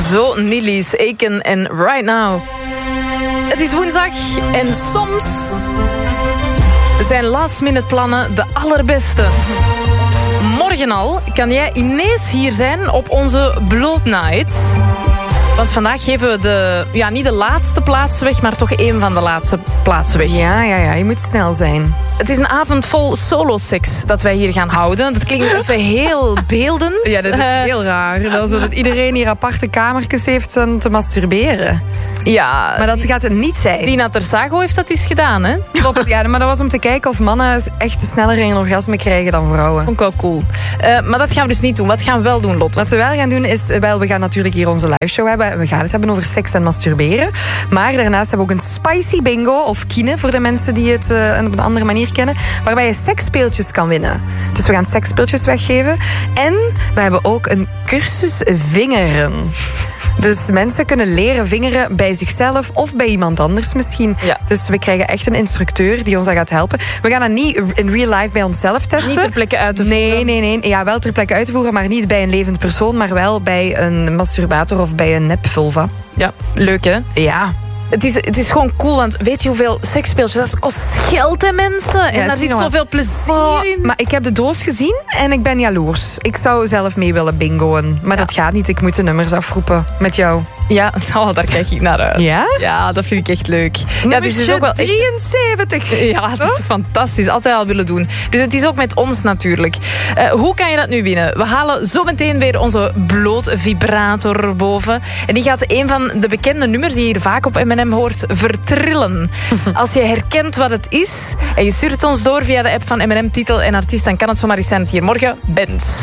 Zo Nilly's, Aiken en Right Now. Het is woensdag en soms zijn last-minute plannen de allerbeste. Morgen al kan jij ineens hier zijn op onze Bloot Night. Want vandaag geven we niet de laatste plaats weg, maar toch een van de laatste plaatsen weg. Ja, je moet snel zijn. Het is een avond vol soloseks dat wij hier gaan houden. Dat klinkt even heel beeldend. Ja, dat is heel raar. Dat iedereen hier aparte kamertjes heeft te masturberen. Ja. Maar dat gaat het niet zijn. Tina Tersago heeft dat eens gedaan, hè? Klopt, ja, maar dat was om te kijken of mannen echt sneller een orgasme krijgen dan vrouwen. Vond ik wel cool. Maar dat gaan we dus niet doen. Wat gaan we wel doen, Lotte? Wat we wel gaan doen is, we gaan natuurlijk hier onze live show hebben. We gaan het hebben over seks en masturberen. Maar daarnaast hebben we ook een spicy bingo, of kine voor de mensen die het op een andere manier kennen, waarbij je seksspeeltjes kan winnen. Dus we gaan seksspeeltjes weggeven. En we hebben ook een cursus vingeren. Dus mensen kunnen leren vingeren bij zichzelf of bij iemand anders misschien. Ja. Dus we krijgen echt een instructeur die ons dat gaat helpen. We gaan dat niet in real life bij onszelf testen. Niet ter plekke uit te voeren? Nee. Ja, wel ter plekke uit te voeren, maar niet bij een levend persoon, maar wel bij een masturbator of bij een nepvulva. Ja, leuk hè? Ja. Het is gewoon cool, want weet je hoeveel seksspeeltjes? Dat kost geld, hè, mensen? En daar zit zoveel plezier in. Maar ik heb de doos gezien en ik ben jaloers. Ik zou zelf mee willen bingoen. Maar dat gaat niet. Ik moet de nummers afroepen met jou. Ja, daar kijk ik naar uit. Ja? Ja, dat vind ik echt leuk. Ja, dus is ook wel 73. Ja, het is fantastisch. Altijd al willen doen. Dus het is ook met ons natuurlijk. Hoe kan je dat nu winnen? We halen zo meteen weer onze bloot vibrator boven. En die gaat een van de bekende nummers die je hier vaak op M&M hoort vertrillen. Als je herkent wat het is en je stuurt het ons door via de app van M&M, titel en artiest, dan kan het zomaar eens zijn dat je hier morgen bent.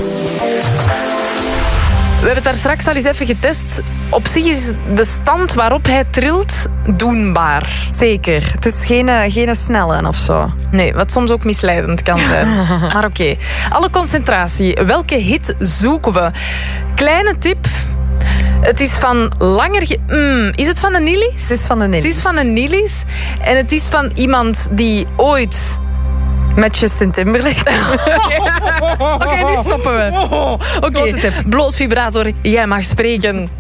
We hebben het daar straks al eens even getest. Op zich is de stand waarop hij trilt doenbaar. Zeker. Het is geen snelle of zo. Nee, wat soms ook misleidend kan zijn. Maar oké. Alle concentratie. Welke hit zoeken we? Kleine tip. Het is van langer... is het van de Nilly's? Het is van de Nilly's. Het is van de Nilly's. En het is van iemand die ooit... Met Justin Timberlake. Oké, nu stoppen we. Oké, bloot vibrator, jij mag spreken.